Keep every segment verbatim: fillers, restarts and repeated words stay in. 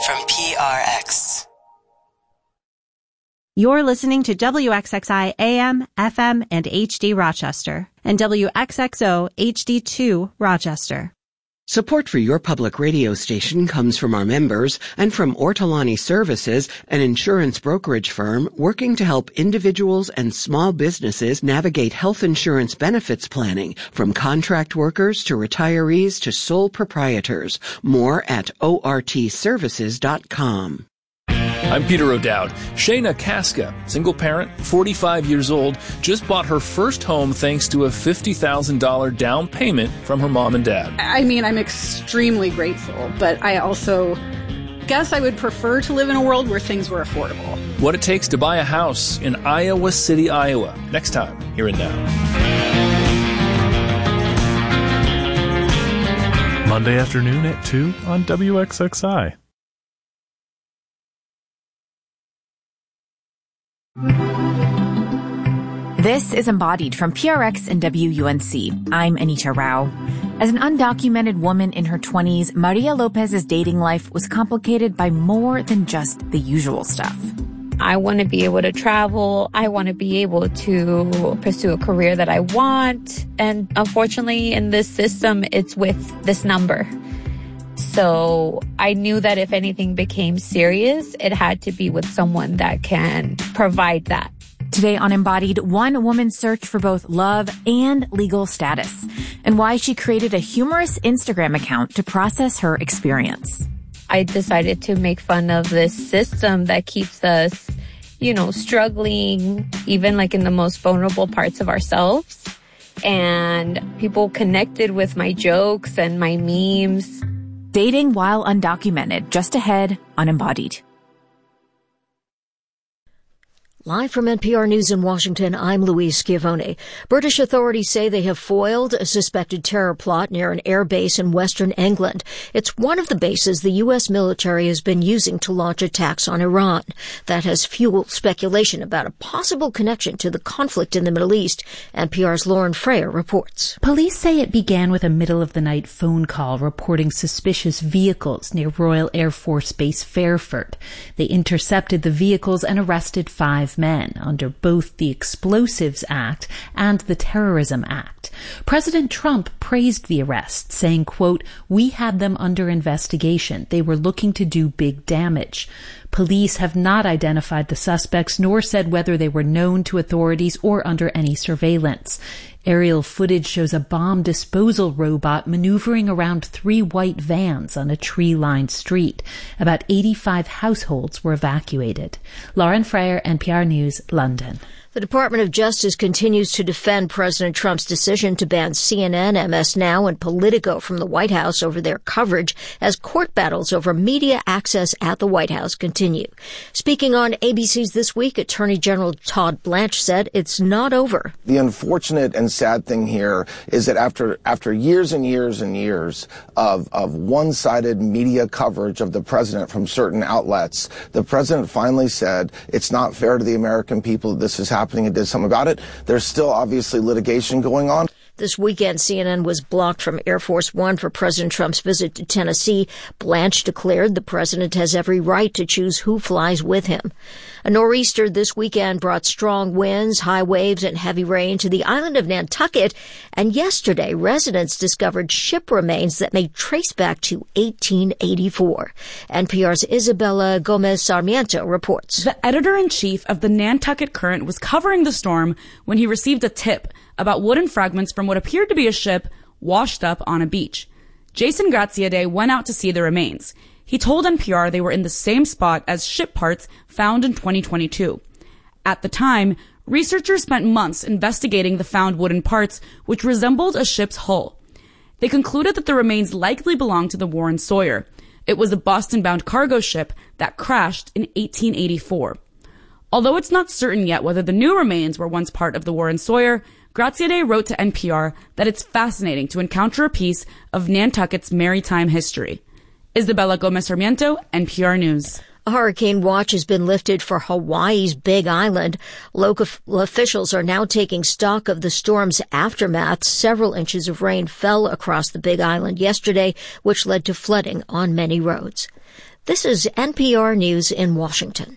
from P R X. You're listening to W X X I A M, F M, and H D Rochester, and W X X O H D two Rochester. Support for your public radio station comes from our members and from Ortolani Services, an insurance brokerage firm working to help individuals and small businesses navigate health insurance benefits planning, from contract workers to retirees to sole proprietors. More at O R T services dot com. I'm Peter O'Dowd. Shayna Casca, single parent, forty-five years old, just bought her first home thanks to a fifty thousand dollars down payment from her mom and dad. I mean, I'm extremely grateful, but I also guess I would prefer to live in a world where things were affordable. What it takes to buy a house in Iowa City, Iowa. Next time, here and now. Monday afternoon at two on W X X I. This is Embodied from P R X and W U N C. I'm Anita Rao. As an undocumented woman in her twenties, Maria Lopez's dating life was complicated by more than just the usual stuff. I want to be able to travel. I want to be able to pursue a career that I want. And unfortunately, in this system, it's with this number. So I knew that if anything became serious, it had to be with someone that can provide that. Today on Embodied, one woman's search for both love and legal status, and why she created a humorous Instagram account to process her experience. I decided to make fun of this system that keeps us, you know, struggling, even like in the most vulnerable parts of ourselves. And people connected with my jokes and my memes. Dating while undocumented, just ahead on Embodied. Live from N P R News in Washington, I'm Louise Schiavone. British authorities say they have foiled a suspected terror plot near an air base in western England. It's one of the bases the U S military has been using to launch attacks on Iran. That has fueled speculation about a possible connection to the conflict in the Middle East. N P R's Lauren Freyer reports. Police say it began with a middle-of-the-night phone call reporting suspicious vehicles near Royal Air Force Base Fairford. They intercepted the vehicles and arrested five men under both the Explosives Act and the Terrorism Act. President Trump praised the arrests, saying, quote, "We had them under investigation. They were looking to do big damage." Police have not identified the suspects nor said whether they were known to authorities or under any surveillance. Aerial footage shows a bomb disposal robot maneuvering around three white vans on a tree-lined street. About eighty-five households were evacuated. Lauren Freyer, N P R News, London. The Department of Justice continues to defend President Trump's decision to ban C N N, M S Now, and Politico from the White House over their coverage as court battles over media access at the White House continue. Speaking on A B C's This Week, Attorney General Todd Blanche said it's not over. The unfortunate and sad thing here is that after after years and years and years of, of one-sided media coverage of the president from certain outlets, the president finally said it's not fair to the American people that this is happening. happening and did something about it. There's still obviously litigation going on. This weekend, C N N was blocked from Air Force One for President Trump's visit to Tennessee. Blanche declared the president has every right to choose who flies with him. A nor'easter this weekend brought strong winds, high waves, and heavy rain to the island of Nantucket. And yesterday, residents discovered ship remains that may trace back to eighteen eighty-four. N P R's Isabella Gomez-Sarmiento reports. The editor-in-chief of the Nantucket Current was covering the storm when he received a tip about wooden fragments from what appeared to be a ship washed up on a beach. Jason Graziade went out to see the remains. He told N P R they were in the same spot as ship parts found in twenty twenty-two. At the time, researchers spent months investigating the found wooden parts, which resembled a ship's hull. They concluded that the remains likely belonged to the Warren Sawyer. It was a Boston-bound cargo ship that crashed in eighteen eighty-four. Although it's not certain yet whether the new remains were once part of the Warren Sawyer, Graziade wrote to N P R that it's fascinating to encounter a piece of Nantucket's maritime history. Isabella Gomez-Sarmiento, N P R News. A hurricane watch has been lifted for Hawaii's Big Island. Local officials are now taking stock of the storm's aftermath. Several inches of rain fell across the Big Island yesterday, which led to flooding on many roads. This is N P R News in Washington.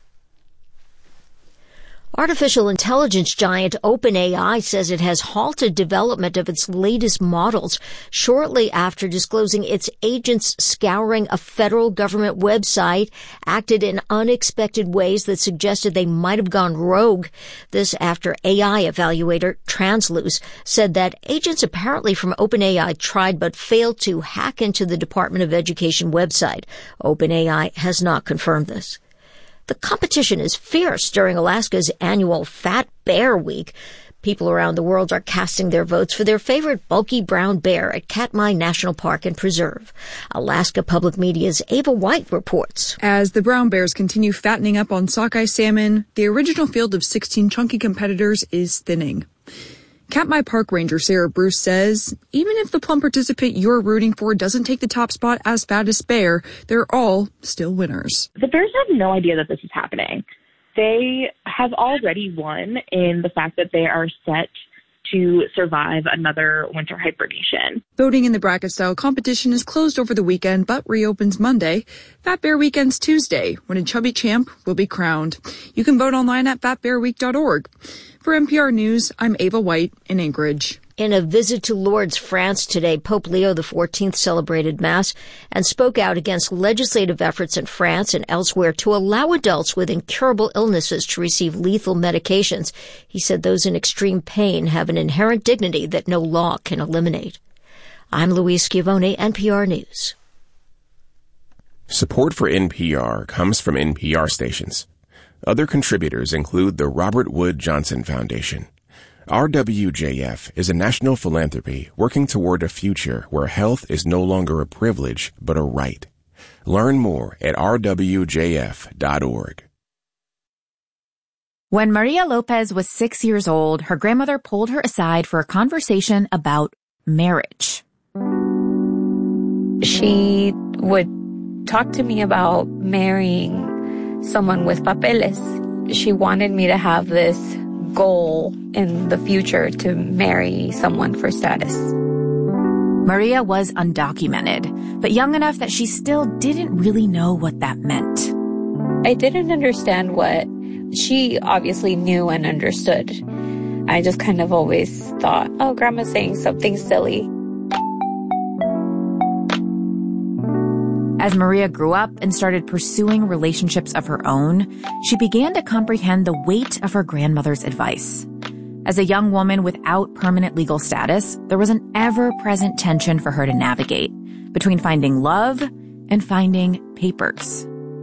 Artificial intelligence giant OpenAI says it has halted development of its latest models shortly after disclosing its agents scouring a federal government website acted in unexpected ways that suggested they might have gone rogue. This after A I evaluator Transluce said that agents apparently from OpenAI tried but failed to hack into the Department of Education website. OpenAI has not confirmed this. The competition is fierce during Alaska's annual Fat Bear Week. People around the world are casting their votes for their favorite bulky brown bear at Katmai National Park and Preserve. Alaska Public Media's Ava White reports. As the brown bears continue fattening up on sockeye salmon, the original field of sixteen chunky competitors is thinning. Katmai Park Ranger Sarah Bruce says, even if the plum participant you're rooting for doesn't take the top spot as fattest bear, they're all still winners. The bears have no idea that this is happening. They have already won in the fact that they are set to survive another winter hibernation. Voting in the bracket-style competition is closed over the weekend, but reopens Monday. Fat Bear Weekend's Tuesday, when a chubby champ will be crowned. You can vote online at fat bear week dot org. For N P R News, I'm Ava White in Anchorage. In a visit to Lourdes, France today, Pope Leo the fourteenth celebrated Mass and spoke out against legislative efforts in France and elsewhere to allow adults with incurable illnesses to receive lethal medications. He said those in extreme pain have an inherent dignity that no law can eliminate. I'm Louise Schiavone, N P R News. Support for N P R comes from N P R stations. Other contributors include the Robert Wood Johnson Foundation. R W J F is a national philanthropy working toward a future where health is no longer a privilege, but a right. Learn more at r w j f dot org. When Maria Lopez was six years old, her grandmother pulled her aside for a conversation about marriage. She would talk to me about marrying someone with papeles. She wanted me to have this goal in the future to marry someone for status. Maria was undocumented, but young enough that she still didn't really know what that meant. I didn't understand what she obviously knew and understood. I just kind of always thought, oh, grandma's saying something silly. As Maria grew up and started pursuing relationships of her own, she began to comprehend the weight of her grandmother's advice. As a young woman without permanent legal status, there was an ever-present tension for her to navigate between finding love and finding papers.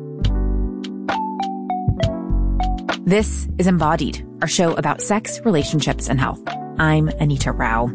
This is Embodied, our show about sex, relationships, and health. I'm Anita Rao.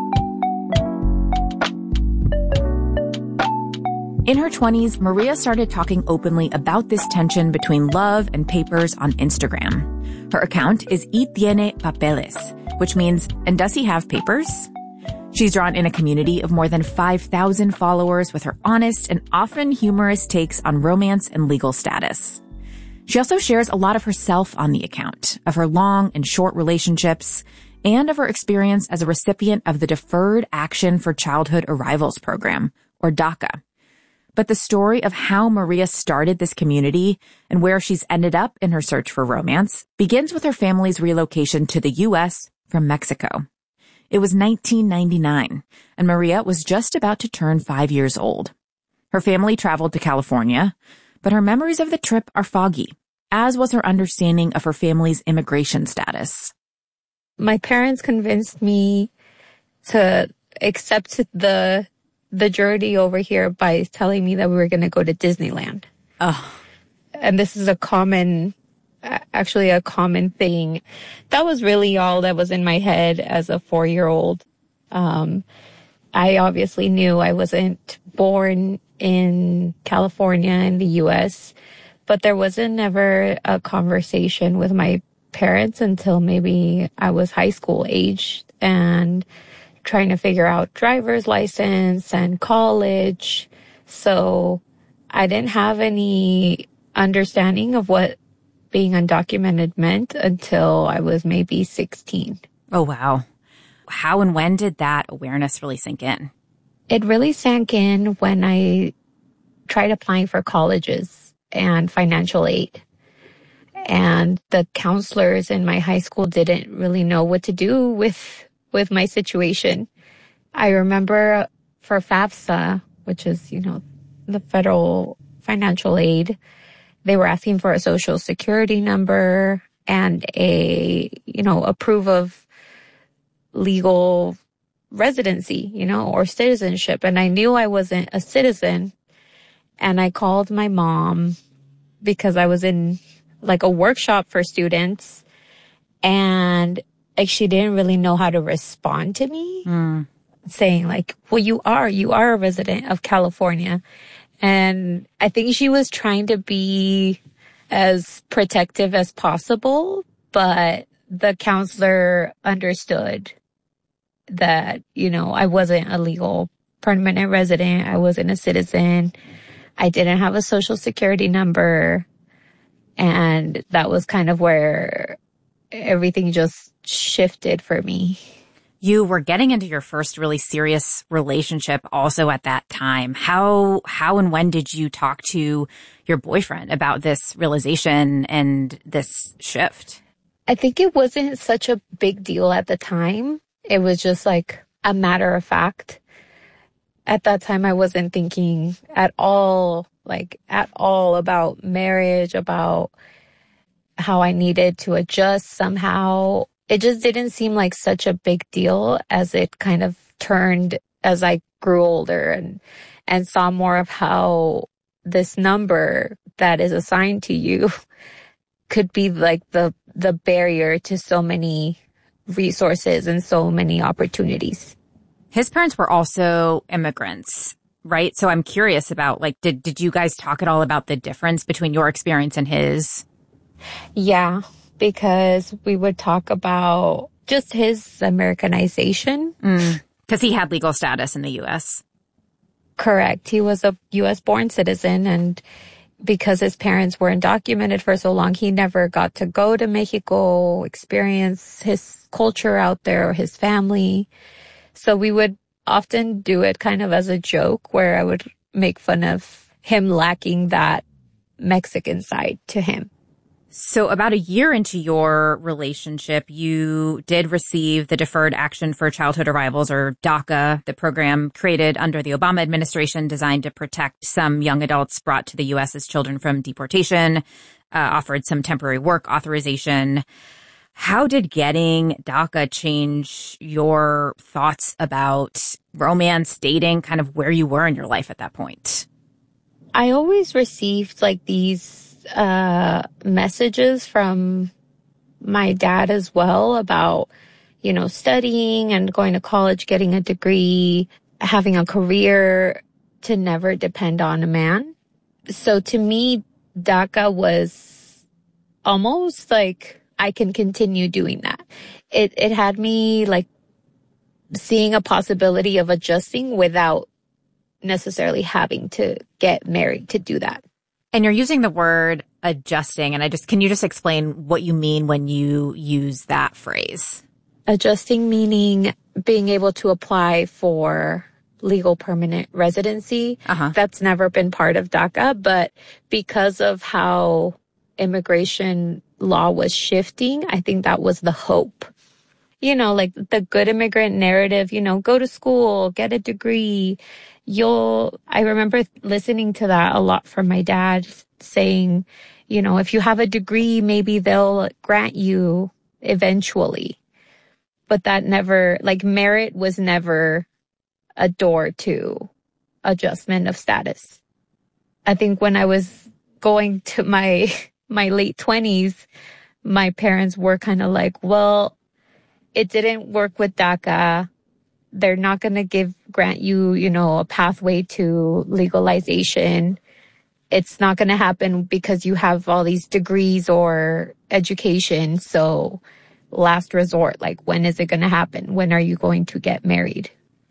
In her twenties, Maria started talking openly about this tension between love and papers on Instagram. Her account is Y Tiene Papeles, which means, and does he have papers? She's drawn in a community of more than five thousand followers with her honest and often humorous takes on romance and legal status. She also shares a lot of herself on the account, of her long and short relationships, and of her experience as a recipient of the Deferred Action for Childhood Arrivals program, or DACA. But the story of how Maria started this community and where she's ended up in her search for romance begins with her family's relocation to the U S from Mexico. It was nineteen ninety-nine, and Maria was just about to turn five years old. Her family traveled to California, but her memories of the trip are foggy, as was her understanding of her family's immigration status. My parents convinced me to accept the the journey over here by telling me that we were going to go to Disneyland. Oh. And this is a common, actually a common thing. That was really all that was in my head as a four-year-old. Um, I obviously knew I wasn't born in California in the U S, but there wasn't never a conversation with my parents until maybe I was high school age and trying to figure out driver's license and college. So I didn't have any understanding of what being undocumented meant until I was maybe sixteen. Oh, wow. How and when did that awareness really sink in? It really sank in when I tried applying for colleges and financial aid. And the counselors in my high school didn't really know what to do with with my situation. I remember for FAFSA, which is, you know, the federal financial aid, they were asking for a social security number and a, you know, a proof of legal residency, you know, or citizenship. And I knew I wasn't a citizen. And I called my mom because I was in like a workshop for students, and like she didn't really know how to respond to me, mm. saying like, well, you are, you are a resident of California. And I think she was trying to be as protective as possible, but the counselor understood that, you know, I wasn't a legal permanent resident. I wasn't a citizen. I didn't have a social security number. And that was kind of where everything just shifted for me. You were getting into your first really serious relationship also at that time. How, how and when did you talk to your boyfriend about this realization and this shift? I think it wasn't such a big deal at the time. It was just like a matter of fact. At that time, I wasn't thinking at all, like at all about marriage, about how I needed to adjust somehow. It just didn't seem like such a big deal as it kind of turned as I grew older and, and saw more of how this number that is assigned to you could be like the, the barrier to so many resources and so many opportunities. His parents were also immigrants, right? So I'm curious about, like, did, did you guys talk at all about the difference between your experience and his? Yeah, because we would talk about just his Americanization. Mm, 'cause he had legal status in the U S. Correct. He was a U S born citizen, and because his parents were undocumented for so long, he never got to go to Mexico, experience his culture out there or his family. So we would often do it kind of as a joke where I would make fun of him lacking that Mexican side to him. So about a year into your relationship, you did receive the Deferred Action for Childhood Arrivals, or DACA, the program created under the Obama administration designed to protect some young adults brought to the U S as children from deportation, uh, offered some temporary work authorization. How did getting DACA change your thoughts about romance, dating, kind of where you were in your life at that point? I always received like these uh messages from my dad as well about, you know, studying and going to college, getting a degree, having a career, to never depend on a man. So to me, DACA was almost like I can continue doing that. It it had me like seeing a possibility of adjusting without necessarily having to get married to do that. And you're using the word adjusting, and I just, can you just explain what you mean when you use that phrase? Adjusting meaning being able to apply for legal permanent residency. Uh-huh. That's never been part of DACA, but because of how immigration law was shifting, I think that was the hope. You know, like the good immigrant narrative, you know, go to school, get a degree. You'll, I remember listening to that a lot from my dad saying, you know, if you have a degree, maybe they'll grant you eventually. But that never, like merit was never a door to adjustment of status. I think when I was going to my, my late twenties, my parents were kind of like, well, it didn't work with DACA. They're not going to give, grant you, you know, a pathway to legalization. It's not going to happen because you have all these degrees or education. So last resort, like, when is it going to happen? When are you going to get married?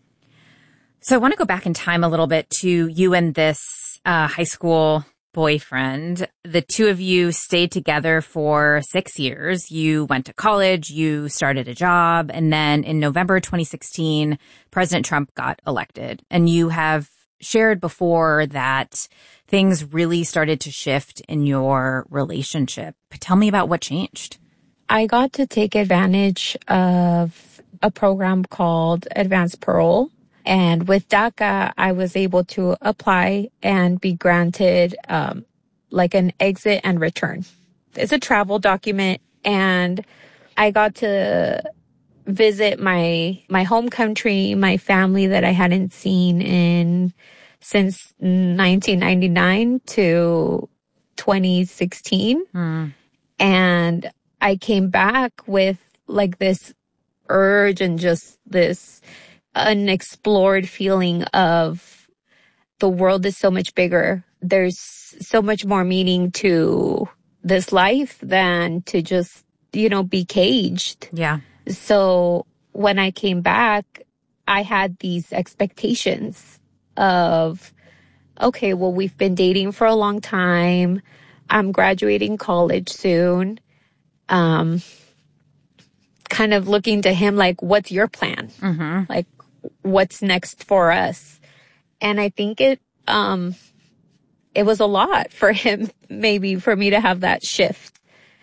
So I want to go back in time a little bit to you and this uh, high school boyfriend. The two of you stayed together for six years. You went to college, you started a job, and then in November twenty sixteen, President Trump got elected. And you have shared before that things really started to shift in your relationship. Tell me about what changed. I got to take advantage of a program called Advanced Parole. And with DACA, I was able to apply and be granted um, like an exit and return. It's a travel document, and I got to visit my my home country, my family that I hadn't seen in since nineteen ninety-nine to twenty sixteen. Mm. And I came back with like this urge and just this unexplored feeling of the world is so much bigger. There's so much more meaning to this life than to just, you know, be caged. Yeah. So when I came back, I had these expectations of, okay, well, we've been dating for a long time. I'm graduating college soon. Um, kind of looking to him like, what's your plan? Mm-hmm. Like, what's next for us? And I think it, um, it was a lot for him, maybe for me to have that shift.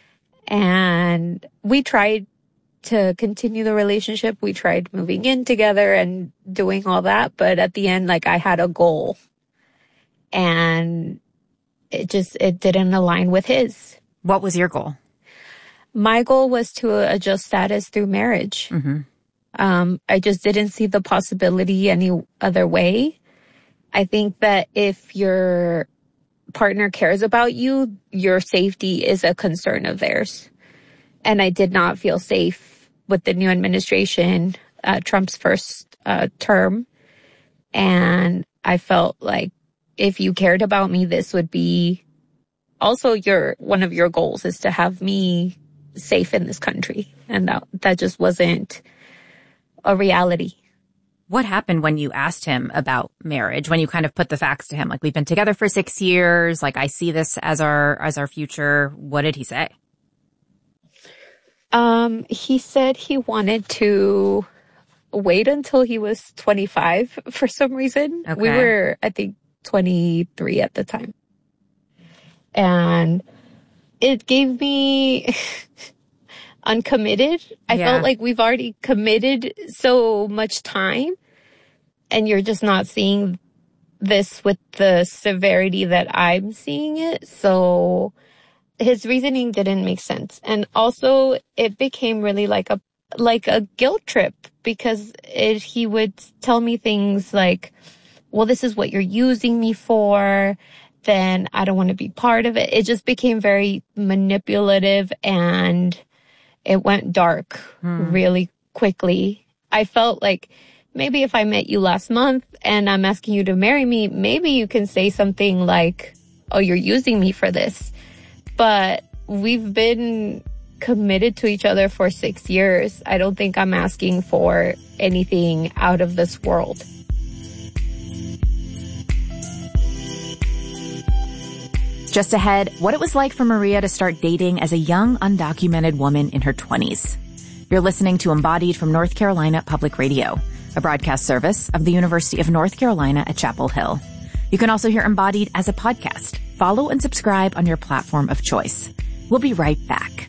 And we tried to continue the relationship. We tried moving in together and doing all that. But at the end, like, I had a goal, and it just, it didn't align with his. What was your goal? My goal was to adjust status through marriage. Mm-hmm. Um, I just didn't see the possibility any other way. I think that if your partner cares about you, your safety is a concern of theirs. And I did not feel safe with the new administration, uh, Trump's first uh, term. And I felt like if you cared about me, this would be also your, one of your goals is to have me safe in this country. And that, that just wasn't a reality. What happened when you asked him about marriage, when you kind of put the facts to him? Like, we've been together for six years. Like, I see this as our, as our future. What did he say? Um, he said he wanted to wait until he was twenty-five for some reason. Okay. We were, I think, twenty-three at the time. And it gave me uncommitted. I yeah. felt like we've already committed so much time, and you're just not seeing this with the severity that I'm seeing it. So his reasoning didn't make sense. And also it became really like a, like a guilt trip, because it, he would tell me things like, well, this is what you're using me for. Then I don't want to be part of it. It just became very manipulative, and it went dark hmm. really quickly. I felt like maybe if I met you last month and I'm asking you to marry me, maybe you can say something like, oh, you're using me for this. But we've been committed to each other for six years. I don't think I'm asking for anything out of this world. Just ahead, what it was like for Maria to start dating as a young, undocumented woman in her twenties. You're listening to Embodied from North Carolina Public Radio, a broadcast service of the University of North Carolina at Chapel Hill. You can also hear Embodied as a podcast. Follow and subscribe on your platform of choice. We'll be right back.